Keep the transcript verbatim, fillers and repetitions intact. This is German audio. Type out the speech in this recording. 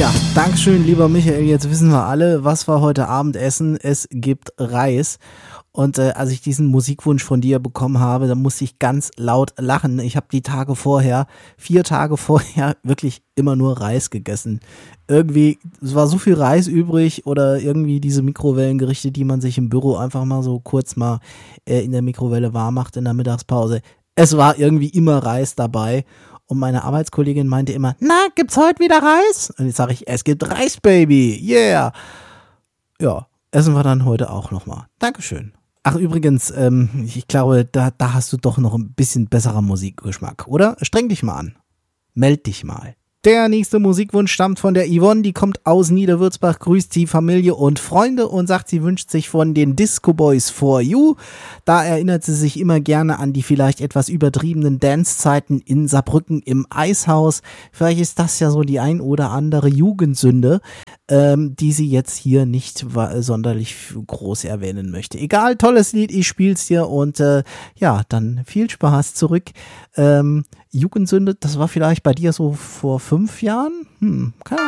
Dankeschön, lieber Michael. Jetzt wissen wir alle, was wir heute Abend essen. Es gibt Reis. Und äh, als ich diesen Musikwunsch von dir bekommen habe, da musste ich ganz laut lachen. Ich habe die Tage vorher, vier Tage vorher, wirklich immer nur Reis gegessen. Irgendwie, es war so viel Reis übrig oder irgendwie diese Mikrowellengerichte, die man sich im Büro einfach mal so kurz mal äh, in der Mikrowelle warm macht in der Mittagspause. Es war irgendwie immer Reis dabei. Und meine Arbeitskollegin meinte immer, na, gibt's heute wieder Reis? Und jetzt sage ich, es gibt Reis, Baby, yeah. Ja, essen wir dann heute auch nochmal. Dankeschön. Ach übrigens, ähm, ich glaube, da, da hast du doch noch ein bisschen besserer Musikgeschmack, oder? Streng dich mal an. Meld dich mal. Der nächste Musikwunsch stammt von der Yvonne, die kommt aus Niederwürzbach, grüßt die Familie und Freunde und sagt, sie wünscht sich von den Disco Boys For You. Da erinnert sie sich immer gerne an die vielleicht etwas übertriebenen Dancezeiten in Saarbrücken im Eishaus. Vielleicht ist das ja so die ein oder andere Jugendsünde, ähm, die sie jetzt hier nicht sonderlich groß erwähnen möchte. Egal, tolles Lied, ich spiel's dir und äh, ja, dann viel Spaß zurück. Ähm, Jugendsünde, das war vielleicht bei dir so vor fünf Jahren? Hm, keine